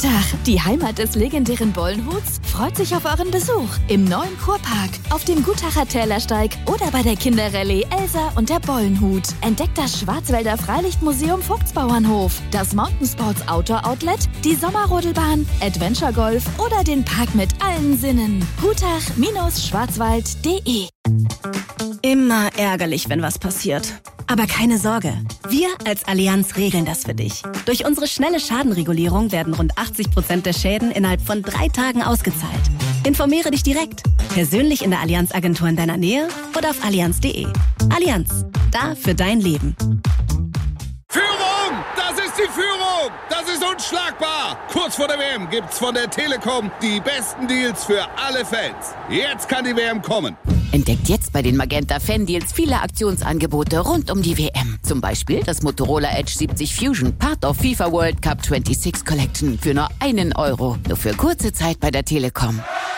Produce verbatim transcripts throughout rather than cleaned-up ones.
Gutach, die Heimat des legendären Bollenhuts, freut sich auf euren Besuch im neuen Kurpark, auf dem Gutacher Tälersteig oder bei der Kinderrallye Elsa und der Bollenhut. Entdeckt das Schwarzwälder Freilichtmuseum Vogtsbauernhof, das Mountain Sports Outdoor Outlet, die Sommerrodelbahn, Adventure Golf oder den Park mit allen Sinnen. gutach Schwarzwald punkt de. Immer ärgerlich, wenn was passiert. Aber keine Sorge, wir als Allianz regeln das für dich. Durch unsere schnelle Schadenregulierung werden rund achtzig Prozent der Schäden innerhalb von drei Tagen ausgezahlt. Informiere dich direkt, persönlich in der Allianz-Agentur in deiner Nähe oder auf allianz punkt de. Allianz, da für dein Leben. Führung! Das ist die Führung! Das ist unschlagbar! Kurz vor der W M gibt's von der Telekom die besten Deals für alle Fans. Jetzt kann die W M kommen. Entdeckt jetzt bei den Magenta Fan Deals viele Aktionsangebote rund um die W M. Zum Beispiel das Motorola Edge siebzig Fusion, Part of FIFA World Cup sechsundzwanzig Collection für nur einen Euro. Nur für kurze Zeit bei der Telekom.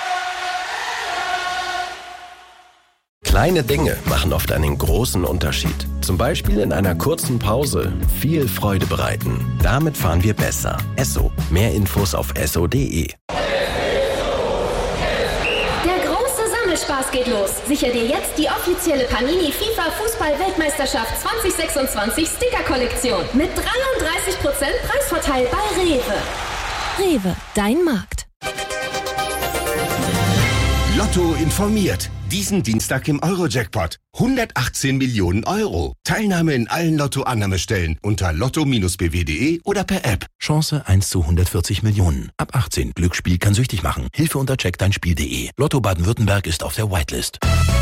Kleine Dinge machen oft einen großen Unterschied. Zum Beispiel in einer kurzen Pause viel Freude bereiten. Damit fahren wir besser. Esso. Mehr Infos auf esso punkt de. Spaß geht los. Sicher dir jetzt die offizielle Panini FIFA Fußball-Weltmeisterschaft zwanzig sechsundzwanzig Sticker-Kollektion mit dreiunddreißig Prozent Preisvorteil bei Rewe. Rewe, dein Markt. Lotto informiert. Diesen Dienstag im Euro-Jackpot. hundertachtzehn Millionen Euro. Teilnahme in allen Lotto-Annahmestellen unter lotto b w punkt de oder per App. Chance eins zu hundertvierzig Millionen. Ab achtzehn. Glücksspiel kann süchtig machen. Hilfe unter check dein spiel punkt de. Lotto Baden-Württemberg ist auf der Whitelist.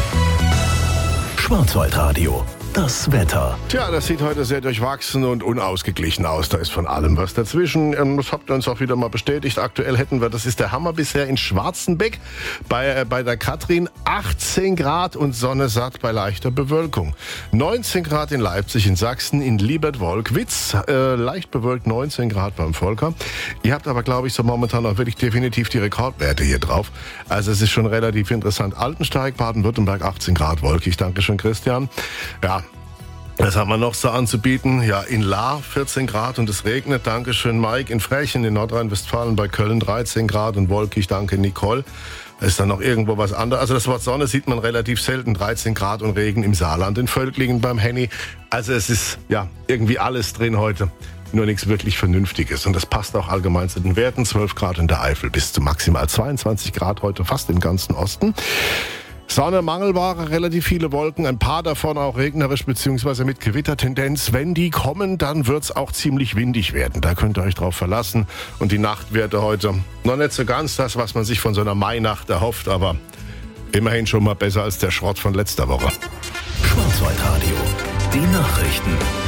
Schwarzwaldradio. Das Wetter. Tja, das sieht heute sehr durchwachsen und unausgeglichen aus. Da ist von allem was dazwischen. Das habt ihr uns auch wieder mal bestätigt. Aktuell hätten wir, das ist der Hammer bisher in Schwarzenbeck, bei, äh, bei der Katrin achtzehn Grad und Sonne satt bei leichter Bewölkung. neunzehn Grad in Leipzig, in Sachsen, in Liebert-Wolkwitz, äh, leicht bewölkt neunzehn Grad beim Volker. Ihr habt aber, glaube ich, so momentan auch wirklich definitiv die Rekordwerte hier drauf. Also es ist schon relativ interessant. Altensteig, Baden-Württemberg, achtzehn Grad wolkig. Dankeschön, Christian. Ja, was haben wir noch so anzubieten? Ja, in Lahr vierzehn Grad und es regnet. Dankeschön, Mike. In Frechen in Nordrhein-Westfalen bei Köln dreizehn Grad und wolkig. Danke, Nicole. Ist dann noch irgendwo was anderes? Also das Wort Sonne sieht man relativ selten. dreizehn Grad und Regen im Saarland, in Völklingen beim Henny. Also es ist ja irgendwie alles drin heute. Nur nichts wirklich Vernünftiges. Und das passt auch allgemein zu den Werten. zwölf Grad in der Eifel bis zu maximal zweiundzwanzig Grad heute fast im ganzen Osten. Sonne, Mangelware, relativ viele Wolken, ein paar davon auch regnerisch bzw. mit Gewittertendenz. Wenn die kommen, dann wird's auch ziemlich windig werden. Da könnt ihr euch drauf verlassen. Und die Nachtwerte heute noch nicht so ganz das, was man sich von so einer Mainacht erhofft, aber immerhin schon mal besser als der Schrott von letzter Woche. Schwarzwaldradio. Die Nachrichten.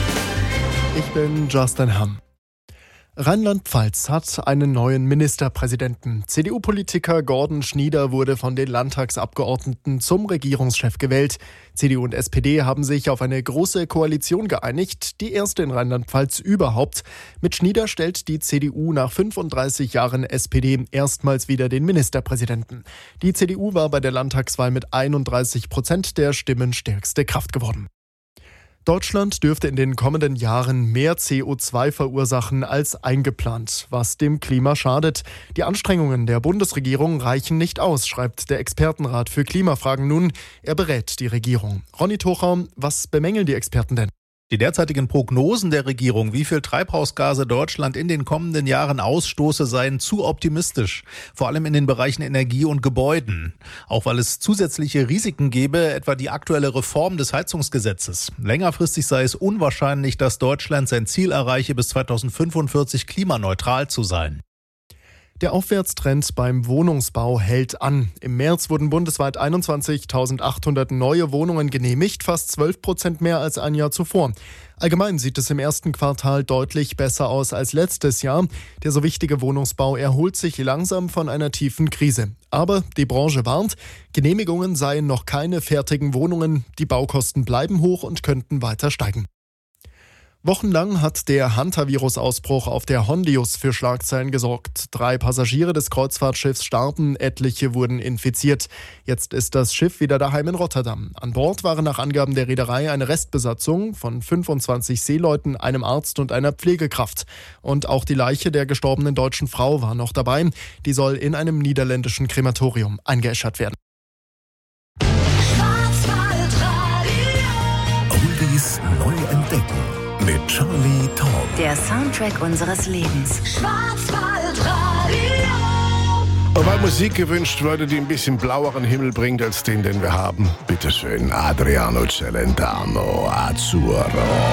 Ich bin Justin Hamm. Rheinland-Pfalz hat einen neuen Ministerpräsidenten. C D U-Politiker Gordon Schnieder wurde von den Landtagsabgeordneten zum Regierungschef gewählt. C D U und S P D haben sich auf eine große Koalition geeinigt, die erste in Rheinland-Pfalz überhaupt. Mit Schnieder stellt die C D U nach fünfunddreißig Jahren S P D erstmals wieder den Ministerpräsidenten. Die C D U war bei der Landtagswahl mit einunddreißig Prozent der Stimmen stärkste Kraft geworden. Deutschland dürfte in den kommenden Jahren mehr C O zwei verursachen als eingeplant, was dem Klima schadet. Die Anstrengungen der Bundesregierung reichen nicht aus, schreibt der Expertenrat für Klimafragen nun. Er berät die Regierung. Ronny Tochau, was bemängeln die Experten denn? Die derzeitigen Prognosen der Regierung, wie viel Treibhausgase Deutschland in den kommenden Jahren ausstoße, seien zu optimistisch. Vor allem in den Bereichen Energie und Gebäuden. Auch weil es zusätzliche Risiken gäbe, etwa die aktuelle Reform des Heizungsgesetzes. Längerfristig sei es unwahrscheinlich, dass Deutschland sein Ziel erreiche, bis zweitausendfünfundvierzig klimaneutral zu sein. Der Aufwärtstrend beim Wohnungsbau hält an. Im März wurden bundesweit einundzwanzigtausendachthundert neue Wohnungen genehmigt, fast zwölf Prozent mehr als ein Jahr zuvor. Allgemein sieht es im ersten Quartal deutlich besser aus als letztes Jahr. Der so wichtige Wohnungsbau erholt sich langsam von einer tiefen Krise. Aber die Branche warnt, Genehmigungen seien noch keine fertigen Wohnungen. Die Baukosten bleiben hoch und könnten weiter steigen. Wochenlang hat der Hantavirus-Ausbruch auf der Hondius für Schlagzeilen gesorgt. Drei Passagiere des Kreuzfahrtschiffs starben, etliche wurden infiziert. Jetzt ist das Schiff wieder daheim in Rotterdam. An Bord waren nach Angaben der Reederei eine Restbesatzung von fünfundzwanzig Seeleuten, einem Arzt und einer Pflegekraft. Und auch die Leiche der gestorbenen deutschen Frau war noch dabei. Die soll in einem niederländischen Krematorium eingeäschert werden. Oldies neu entdecken. Mit Charlie Tom. Der Soundtrack unseres Lebens. Schwarzwaldradio. Und weil Musik gewünscht wurde, die ein bisschen blaueren Himmel bringt als den, den wir haben, bitteschön, Adriano Celentano, Azzurro.